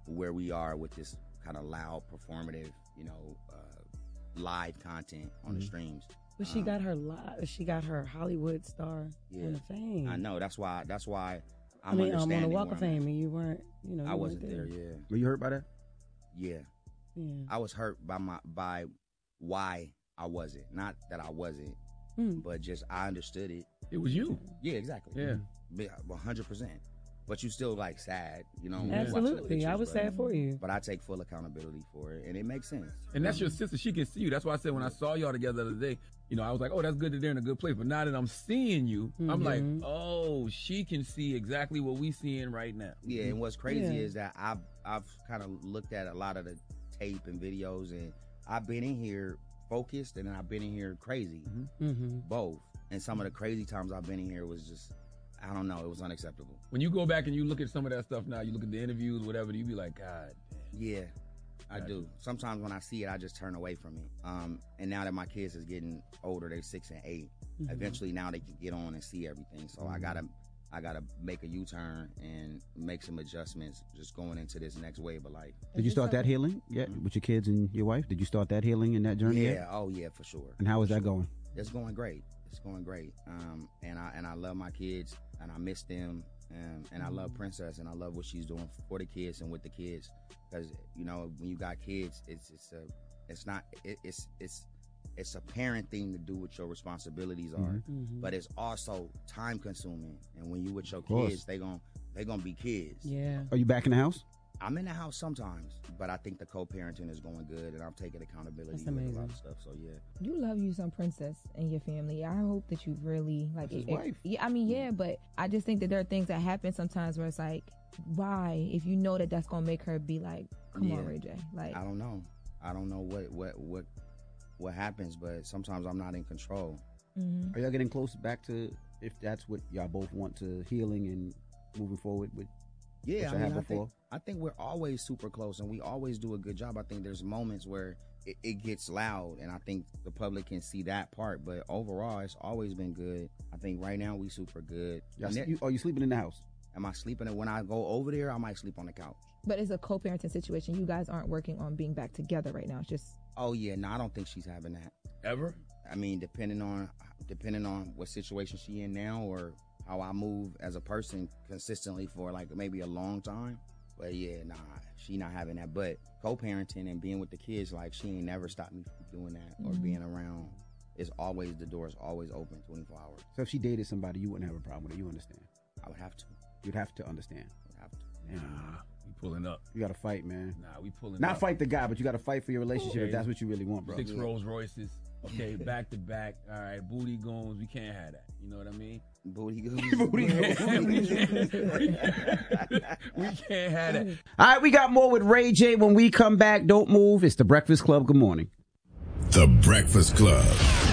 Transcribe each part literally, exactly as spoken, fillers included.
where we are with this kind of loud, performative, you know, uh, live content on mm-hmm. the streams. But she um, got her li- she got her Hollywood star yeah, in the fame. I know. That's why. That's why I'm I mean, understanding. I'm on the Walk of Fame, and you weren't. You know, you I wasn't there. there. Yeah. Were you hurt by that? Yeah. Yeah. I was hurt by my by why I wasn't. Not that I wasn't, mm. but just I understood it. It was you. Yeah, exactly. Yeah. one hundred percent. But you still like sad, you know. Absolutely, pictures, I was but, sad for you. But I take full accountability for it, and it makes sense. And that's your sister; she can see you. That's why I said when I saw y'all together the other day, you know, I was like, "Oh, that's good that they're in a good place." But now that I'm seeing you, mm-hmm. I'm like, "Oh, she can see exactly what we seeing right now." Yeah, and what's crazy yeah. is that I've I've kind of looked at a lot of the tape and videos, and I've been in here focused, and then I've been in here crazy, mm-hmm. both. And some of the crazy times I've been in here was just. I don't know. It was unacceptable. When you go back and you look at some of that stuff now, you look at the interviews, whatever, you be like, God damn. Yeah, I God. do. Sometimes when I see it, I just turn away from it. Um, and now that my kids is getting older, they're six and eight. Mm-hmm. Eventually, now they can get on and see everything. So mm-hmm. I gotta, I gotta make a U-turn and make some adjustments, just going into this next wave of life. Did you start that healing yet mm-hmm. with your kids and your wife? Did you start that healing in that journey? Yeah. Yet? Oh yeah, for sure. And how is for that sure. going? It's going great. It's going great. Um, and I and I love my kids. And I miss them, and, and I love Princess, and I love what she's doing for the kids and with the kids. Because you know, when you got kids, it's it's a, it's not, it, it's it's it's a parent thing to do what your responsibilities are, mm-hmm. but it's also time consuming. And when you with your kids, they gon' they gonna be kids. Yeah. Are you back in the house? I'm in the house sometimes, but I think the co-parenting is going good, and I'm taking accountability with a lot of stuff. So yeah, you love you some Princess and your family. I hope that you really like That's it. His wife. Yeah, I mean, yeah, but I just think that there are things that happen sometimes where it's like, why? If you know that that's gonna make her be like, come yeah. on, Ray J. Like, I don't know, I don't know what what what what happens, but sometimes I'm not in control. Mm-hmm. Are y'all getting close back to if that's what y'all both want to healing and moving forward with? Yeah, I, mean, I, before? think, I think we're always super close, and we always do a good job. I think there's moments where it, it gets loud, and I think the public can see that part. But overall, it's always been good. I think right now we super good. There, you, are you sleeping in the house? Am I sleeping? When I go over there, I might sleep on the couch. But it's a co-parenting situation. You guys aren't working on being back together right now. It's just. Oh yeah, no, I don't think she's having that ever. I mean, depending on depending on what situation she in now, or how I move as a person consistently for like maybe a long time. But yeah, nah, she not having that. But co-parenting and being with the kids, like she ain't never stopped me from doing that mm-hmm. or being around. It's always, the door is always open twenty-four hours. So if she dated somebody, you wouldn't have a problem with it. You understand? I would have to. You'd have to understand. I would have to. Nah, we pulling up. You got to fight, man. Nah, we pulling Not up. fight the guy, but you got to fight for your relationship okay. if that's what you really want, bro. Six yeah. Rolls Royces. Okay, back to back. All right, booty goons. We can't have that. You know what I mean? Booty goons. Booty goons. We can't have that. All right, we got more with Ray J when we come back. Don't move. It's The Breakfast Club. Good morning. The Breakfast Club.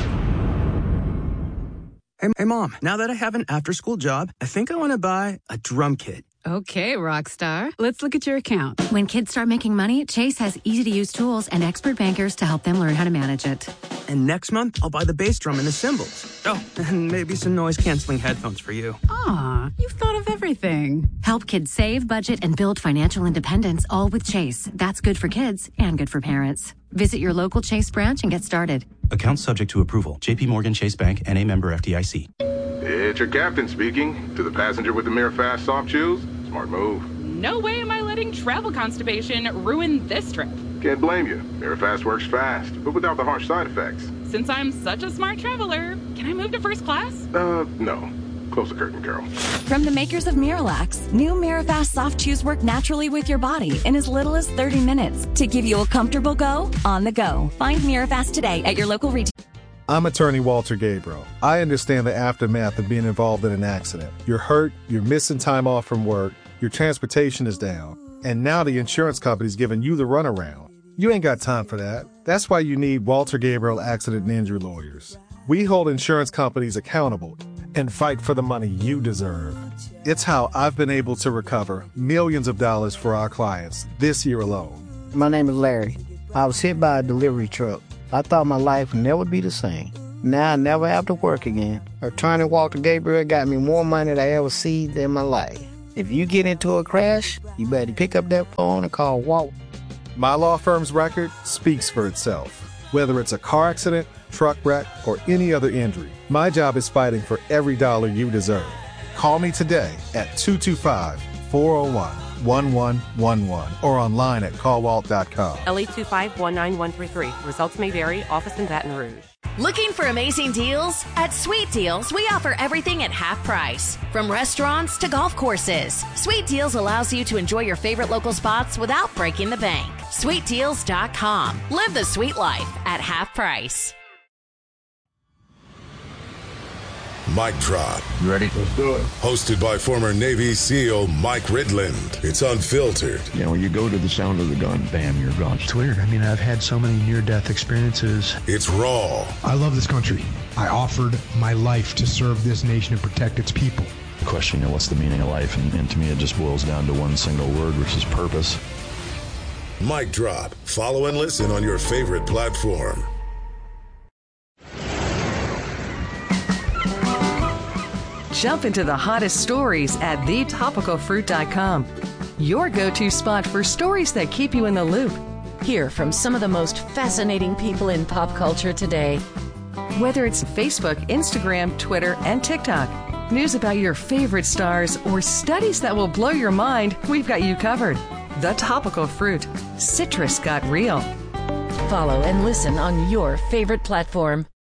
Hey, hey, Mom, now that I have an after-school job, I think I want to buy a drum kit. Okay, Rockstar. Let's look at your account. When kids start making money, Chase has easy-to-use tools and expert bankers to help them learn how to manage it. And next month, I'll buy the bass drum and the cymbals. Oh, and maybe some noise-canceling headphones for you. Aw, you've thought of everything. Help kids save, budget, and build financial independence, all with Chase. That's good for kids and good for parents. Visit your local Chase branch and get started. Account subject to approval. J P Morgan Chase Bank, N A member F D I C. It's your captain speaking. To the passenger with the Mirror Fast soft chews, smart move. No way am I letting travel constipation ruin this trip. Can't blame you. Mirror Fast works fast, but without the harsh side effects. Since I'm such a smart traveler, can I move to first class? Uh, no. Close the curtain, girl. From the makers of Miralax, new Mirafast soft chews work naturally with your body in as little as thirty minutes to give you a comfortable go on the go. Find Mirafast today at your local retailer. I'm attorney Walter Gabriel. I understand the aftermath of being involved in an accident. You're hurt, you're missing time off from work, your transportation is down, and now the insurance company's giving you the runaround. You ain't got time for that. That's why you need Walter Gabriel Accident and Injury Lawyers. We hold insurance companies accountable and fight for the money you deserve. It's how I've been able to recover millions of dollars for our clients this year alone. My name is Larry. I was hit by a delivery truck. I thought my life would never be the same. Now I never have to work again. Attorney Walter Gabriel got me more money than I ever received in my life. If you get into a crash, you better pick up that phone and call Walt. My law firm's record speaks for itself. Whether it's a car accident, truck wreck, or any other injury, my job is fighting for every dollar you deserve. Call me today at two two five, four oh one, one one one one or online at call walt dot com. L eight two five, one nine one three three. Results may vary. Office in Baton Rouge. Looking for amazing deals? At Sweet Deals, we offer everything at half price. From restaurants to golf courses, Sweet Deals allows you to enjoy your favorite local spots without breaking the bank. sweet deals dot com. Live the sweet life at half price. Mic Drop. You ready? Let's do it. Hosted by former Navy SEAL Mike Ridland. It's unfiltered. You know, when you go to the sound of the gun, bam, you're gone. It's weird. I mean, I've had so many near-death experiences. It's raw. I love this country. I offered my life to serve this nation and protect its people. The question, you know, what's the meaning of life? And, and to me, it just boils down to one single word, which is purpose. Mic Drop. Follow and listen on your favorite platform. Jump into the hottest stories at the topical fruit dot com. Your go-to spot for stories that keep you in the loop. Hear from some of the most fascinating people in pop culture today. Whether it's Facebook, Instagram, Twitter, and TikTok, news about your favorite stars, or studies that will blow your mind, we've got you covered. The Topical Fruit. Citrus got real. Follow and listen on your favorite platform.